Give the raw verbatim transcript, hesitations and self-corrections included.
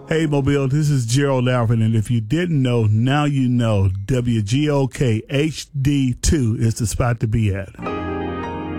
Hey, Mobile, this is Gerald Alvin, and if you didn't know, now you know W G O K H D two is the spot to be at.